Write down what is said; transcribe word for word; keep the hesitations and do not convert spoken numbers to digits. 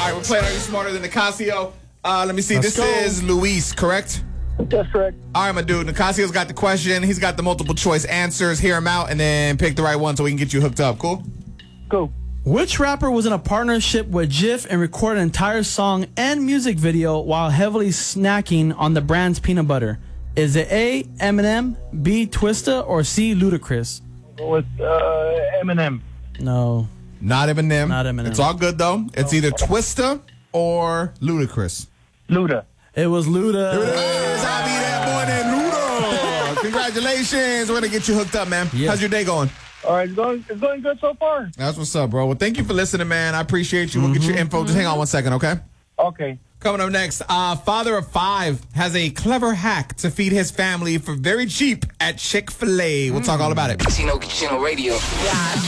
All right, we're playing Are You Smarter Than Nicasio? Uh, let me see. Let's this go. is Luis, correct? That's correct. All right, my dude. Nicasio's got the question. He's got the multiple choice answers. Hear him out and then pick the right one so we can get you hooked up. Cool? Cool. Which rapper was in a partnership with Jif and recorded an entire song and music video while heavily snacking on the brand's peanut butter? Is it A, Eminem, B, Twista, or C, Ludacris? Go with uh, Eminem. No. Not Eminem. Not Eminem. It's all good, though. It's either Twista or Ludacris. Luda. It was Luda. There it is. I'll be that boy named Luda. Congratulations. We're going to get you hooked up, man. Yeah. How's your day going? All right, it's going, it's going good so far. That's what's up, bro. Well, thank you for listening, man. I appreciate you. We'll get your info. Just hang on one second, okay? Okay. Coming up next, uh, father of five has a clever hack to feed his family for very cheap at Chick-fil-A. We'll talk all about it. Chino, Chino Radio.